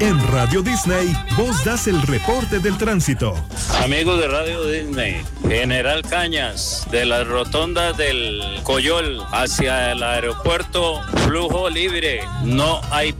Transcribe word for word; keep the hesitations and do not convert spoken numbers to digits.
En Radio Disney, vos das el reporte del tránsito. Amigos de Radio Disney, General Cañas, de las rotondas del Coyol hacia el aeropuerto, flujo libre, no hay